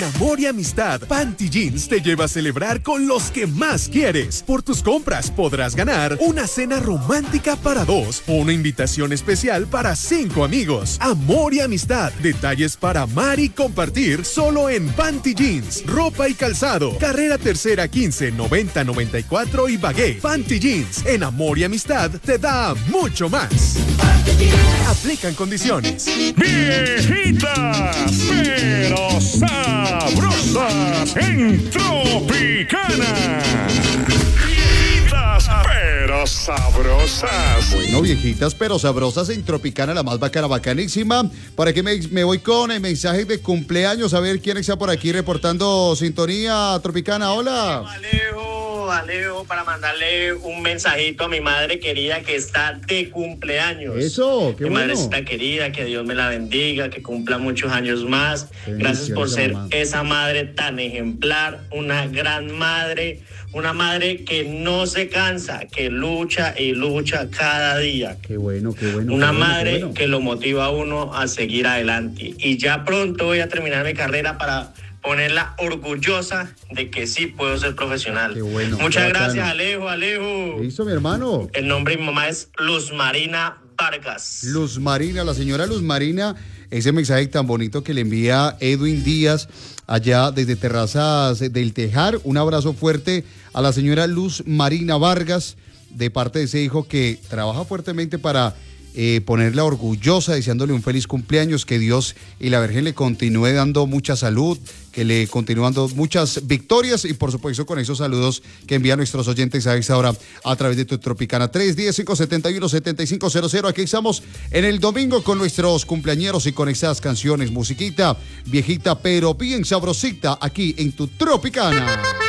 En Amor y Amistad, Panty Jeans te lleva a celebrar con los que más quieres. Por tus compras podrás ganar una cena romántica para 2 o una invitación especial para 5 amigos. Amor y Amistad, detalles para amar y compartir solo en Panty Jeans, ropa y calzado. Carrera Tercera 15 90 94 y Bagué. Panty Jeans, en Amor y Amistad te da mucho más. Aplican condiciones. Viejitas, pero sabrosas en Tropicana. Viejitas, pero sabrosas. Bueno, viejitas, pero sabrosas en Tropicana, la más bacana, bacanísima. Para que me voy con el mensaje de cumpleaños, a ver quién está por aquí reportando sintonía Tropicana. Hola. Alejo, para mandarle un mensajito a mi madre querida que está de cumpleaños. Eso, qué mi bueno. madrecita querida, que Dios me la bendiga, que cumpla muchos años más. Gracias por ser esa madre tan ejemplar, una gran madre, una madre que no se cansa, que lucha y lucha cada día. Qué bueno, qué bueno. Una qué bueno, madre qué bueno. que lo motiva a uno a seguir adelante. Y ya pronto voy a terminar mi carrera para ponerla orgullosa de que sí puedo ser profesional. Qué bueno. Muchas qué gracias, bacano. Alejo. ¿Qué hizo mi hermano? El nombre de mi mamá es Luz Marina Vargas. Luz Marina, la señora Luz Marina, ese mensaje tan bonito que le envía Edwin Díaz allá desde Terrazas del Tejar. Un abrazo fuerte a la señora Luz Marina Vargas de parte de ese hijo que trabaja fuertemente para ponerla orgullosa, deseándole un feliz cumpleaños, que Dios y la Virgen le continúe dando mucha salud, que le continúe dando muchas victorias y por supuesto con esos saludos que envían nuestros oyentes a esta hora a través de tu Tropicana 310-571-7500. Aquí estamos en el domingo con nuestros cumpleañeros y con esas canciones, musiquita viejita pero bien sabrosita aquí en tu Tropicana.